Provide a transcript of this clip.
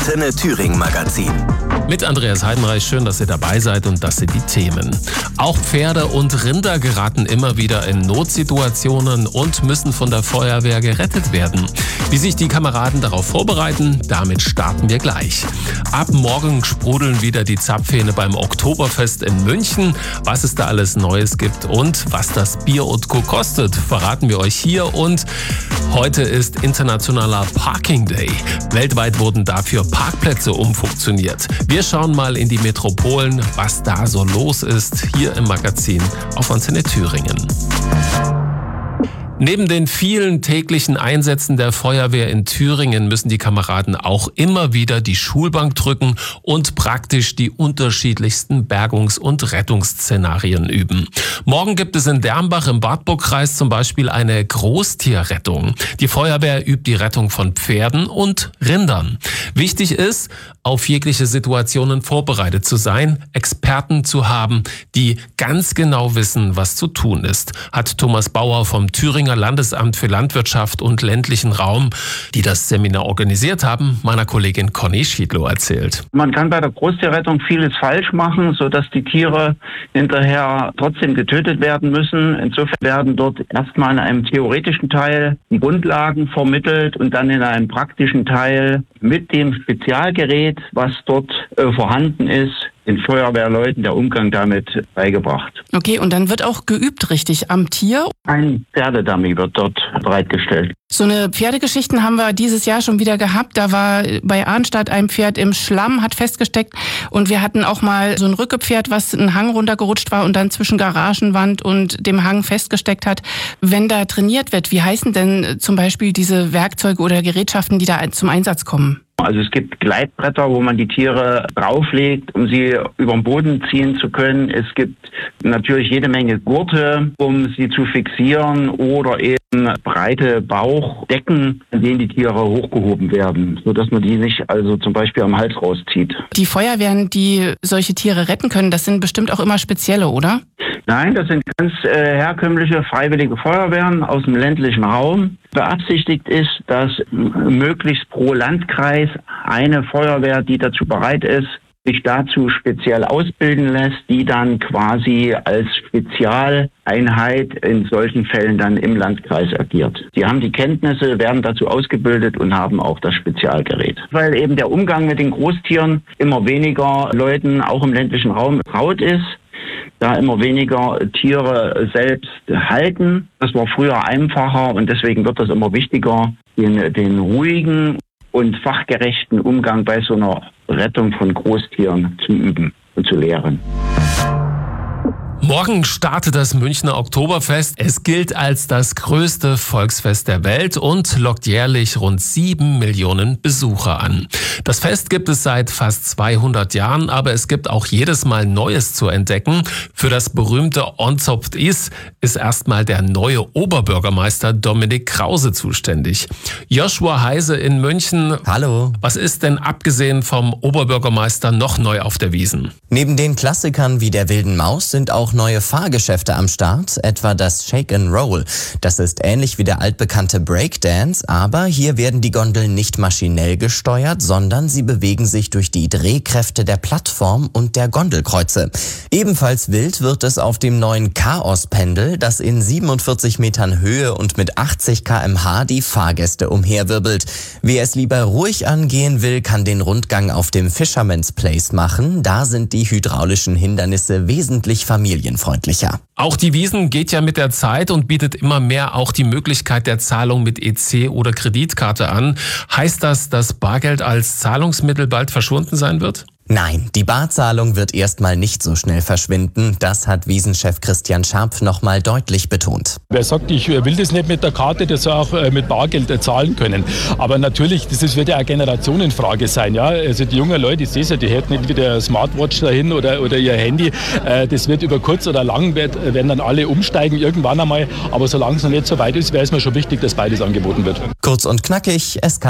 Antenne Thüringen Magazin. Mit Andreas Heidenreich, schön, dass ihr dabei seid und das sind die Themen. Auch Pferde und Rinder geraten immer wieder in Notsituationen und müssen von der Feuerwehr gerettet werden. Wie sich die Kameraden darauf vorbereiten, damit starten wir gleich. Ab morgen sprudeln wieder die Zapfhähne beim Oktoberfest in München. Was es da alles Neues gibt und was das Bier und Co. kostet, verraten wir euch hier. Und heute ist internationaler Parking Day. Weltweit wurden dafür Parkplätze umfunktioniert. Wir schauen mal in die Metropolen, was da so los ist, hier im Magazin auf Antenne Thüringen. Neben den vielen täglichen Einsätzen der Feuerwehr in Thüringen müssen die Kameraden auch immer wieder die Schulbank drücken und praktisch die unterschiedlichsten Bergungs- und Rettungsszenarien üben. Morgen gibt es in Dernbach im Wartburgkreis zum Beispiel eine Großtierrettung. Die Feuerwehr übt die Rettung von Pferden und Rindern. Wichtig ist, auf jegliche Situationen vorbereitet zu sein, Experten zu haben, die ganz genau wissen, was zu tun ist, hat Thomas Bauer vom Thüringer Landesamt für Landwirtschaft und ländlichen Raum, die das Seminar organisiert haben, meiner Kollegin Conny Schiedlow erzählt. Man kann bei der Großtierrettung vieles falsch machen, sodass die Tiere hinterher trotzdem getötet werden müssen. Insofern werden dort erstmal in einem theoretischen Teil die Grundlagen vermittelt und dann in einem praktischen Teil mit dem Spezialgerät, was dort vorhanden ist, den Feuerwehrleuten der Umgang damit beigebracht. Okay, und dann wird auch geübt, richtig, am Tier? Ein Pferdedummy wird dort bereitgestellt. So eine Pferdegeschichten haben wir dieses Jahr schon wieder gehabt. Da war bei Arnstadt ein Pferd im Schlamm, hat festgesteckt. Und wir hatten auch mal so ein Rückepferd, was einen Hang runtergerutscht war und dann zwischen Garagenwand und dem Hang festgesteckt hat. Wenn da trainiert wird, wie heißen denn zum Beispiel diese Werkzeuge oder Gerätschaften, die da zum Einsatz kommen? Also es gibt Gleitbretter, wo man die Tiere drauflegt, um sie über den Boden ziehen zu können. Es gibt natürlich jede Menge Gurte, um sie zu fixieren, oder eben breite Bauchdecken, an denen die Tiere hochgehoben werden, sodass man die nicht also zum Beispiel am Hals rauszieht. Die Feuerwehren, die solche Tiere retten können, das sind bestimmt auch immer spezielle, oder? Nein, das sind ganz herkömmliche freiwillige Feuerwehren aus dem ländlichen Raum. Beabsichtigt ist, dass möglichst pro Landkreis eine Feuerwehr, die dazu bereit ist, sich dazu speziell ausbilden lässt, die dann quasi als Spezialeinheit in solchen Fällen dann im Landkreis agiert. Sie haben die Kenntnisse, werden dazu ausgebildet und haben auch das Spezialgerät. Weil eben der Umgang mit den Großtieren immer weniger Leuten auch im ländlichen Raum traut ist, da immer weniger Tiere selbst halten. Das war früher einfacher und deswegen wird das immer wichtiger, den ruhigen und fachgerechten Umgang bei so einer Rettung von Großtieren zu üben und zu lehren. Morgen startet das Münchner Oktoberfest. Es gilt als das größte Volksfest der Welt und lockt jährlich rund 7 Millionen Besucher an. Das Fest gibt es seit fast 200 Jahren, aber es gibt auch jedes Mal Neues zu entdecken. Für das berühmte Onzopft ist erstmal der neue Oberbürgermeister Dominik Krause zuständig. Joshua Heise in München. Hallo. Was ist denn abgesehen vom Oberbürgermeister noch neu auf der Wiesn? Neben den Klassikern wie der Wilden Maus sind auch neue Fahrgeschäfte am Start, etwa das Shake and Roll. Das ist ähnlich wie der altbekannte Breakdance, aber hier werden die Gondeln nicht maschinell gesteuert, sondern sie bewegen sich durch die Drehkräfte der Plattform und der Gondelkreuze. Ebenfalls wild wird es auf dem neuen Chaos-Pendel, das in 47 Metern Höhe und mit 80 km/h die Fahrgäste umherwirbelt. Wer es lieber ruhig angehen will, kann den Rundgang auf dem Fisherman's Place machen. Da sind die hydraulischen Hindernisse wesentlich familienfreundlicher. Auch die Wiesn geht ja mit der Zeit und bietet immer mehr auch die Möglichkeit der Zahlung mit EC oder Kreditkarte an. Heißt das, dass Bargeld als Zahlungsmittel bald verschwunden sein wird? Nein, die Barzahlung wird erstmal nicht so schnell verschwinden. Das hat Wiesenchef Christian Scharpf nochmal deutlich betont. Wer sagt, ich will das nicht mit der Karte, das soll auch mit Bargeld zahlen können. Aber natürlich, wird ja eine Generationenfrage sein. Ja? Also die jungen Leute, ich sehe es ja, die hätten nicht wieder eine Smartwatch dahin oder ihr Handy. Das wird über kurz oder lang, werden dann alle umsteigen irgendwann einmal. Aber solange es noch nicht so weit ist, wäre es mir schon wichtig, dass beides angeboten wird. Kurz und knackig, es kann